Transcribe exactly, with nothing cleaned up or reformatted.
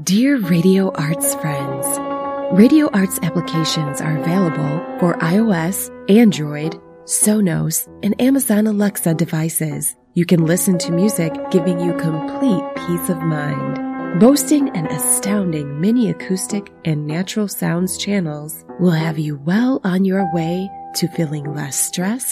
Dear Radio Arts friends, Radio Arts applications are available for iOS, Android, Sonos, and Amazon Alexa devices. You can listen to music giving you complete peace of mind. Boasting an astounding mini acoustic and natural sounds channels will have you well on your way to feeling less stressed